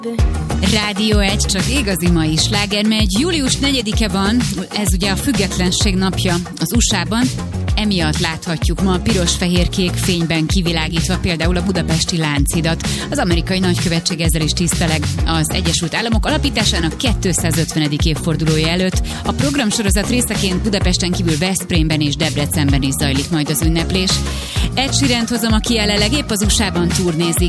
Rádió 1, csak igazi mai sláger megy. Július 4-e van, ez ugye a függetlenség napja az USA-ban. Emiatt láthatjuk ma a piros-fehér-kék fényben kivilágítva például a budapesti Lánchidat. Az amerikai nagykövetség ezzel is tiszteleg az Egyesült Államok alapításának 250. évfordulója előtt. A programsorozat részeként Budapesten kívül Veszprémben és Debrecenben is zajlik majd az ünneplés. Ed Sheerant hozom, aki jelenleg épp az USA-ban turnézik.